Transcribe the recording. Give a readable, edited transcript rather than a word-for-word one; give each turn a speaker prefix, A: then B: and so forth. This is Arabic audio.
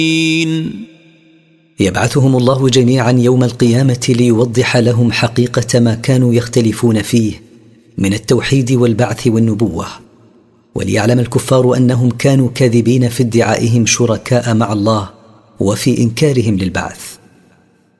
A: يبعثهم الله جميعا يوم القيامة ليوضح لهم حقيقة ما كانوا يختلفون فيه من التوحيد والبعث والنبوة، وليعلم الكفار أنهم كانوا كاذبين في ادعائهم شركاء مع الله وفي إنكارهم للبعث.